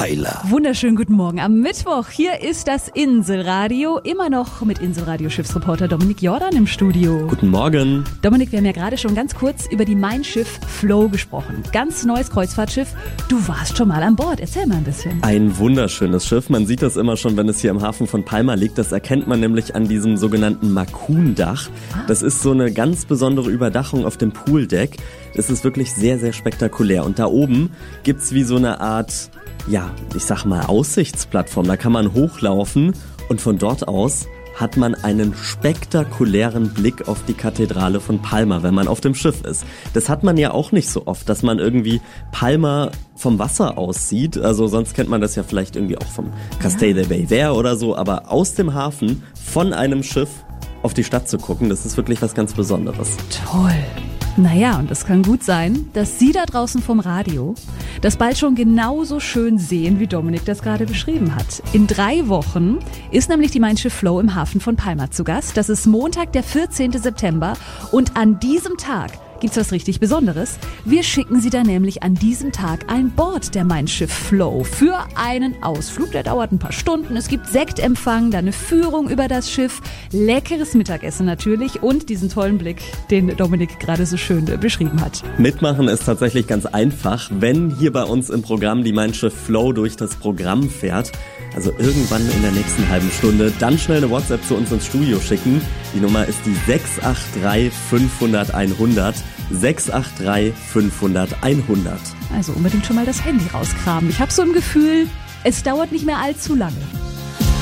Weiler. Wunderschönen guten Morgen am Mittwoch. Hier ist das Inselradio, immer noch mit Inselradio-Schiffsreporter Dominik Jordan im Studio. Guten Morgen. Dominik, wir haben ja gerade schon ganz kurz über die Mein Schiff Flow gesprochen. Ganz neues Kreuzfahrtschiff. Du warst schon mal an Bord. Erzähl mal ein bisschen. Ein wunderschönes Schiff. Man sieht das immer schon, wenn es hier im Hafen von Palma liegt. Das erkennt man nämlich an diesem sogenannten Makun-Dach. Das ist so eine ganz besondere Überdachung auf dem Pooldeck. Es ist wirklich sehr, sehr spektakulär. Und da oben gibt's wie so eine Art, ja, ich sag mal Aussichtsplattform. Da kann man hochlaufen und von dort aus hat man einen spektakulären Blick auf die Kathedrale von Palma, wenn man auf dem Schiff ist. Das hat man ja auch nicht so oft, dass man irgendwie Palma vom Wasser aus sieht. Also sonst kennt man das ja vielleicht irgendwie auch vom Castell de Belvedere oder so. Aber aus dem Hafen von einem Schiff auf die Stadt zu gucken, das ist wirklich was ganz Besonderes. Toll. Naja, und es kann gut sein, dass Sie da draußen vom Radio das bald schon genauso schön sehen, wie Dominik das gerade beschrieben hat. In 3 Wochen ist nämlich die Mein Schiff Flow im Hafen von Palma zu Gast. Das ist Montag, der 14. September. Und an diesem Tag gibt's was richtig Besonderes. Wir schicken Sie da nämlich an diesem Tag an Bord der Mein Schiff Flow für einen Ausflug. Der dauert ein paar Stunden. Es gibt Sektempfang, dann eine Führung über das Schiff, leckeres Mittagessen natürlich und diesen tollen Blick, den Dominik gerade so schön beschrieben hat. Mitmachen ist tatsächlich ganz einfach, wenn hier bei uns im Programm die Mein Schiff Flow durch das Programm fährt. Also irgendwann in der nächsten halben Stunde, dann schnell eine WhatsApp zu uns ins Studio schicken. Die Nummer ist die 683 500 100. 683 500 100. Also unbedingt schon mal das Handy rauskramen. Ich habe so ein Gefühl, es dauert nicht mehr allzu lange.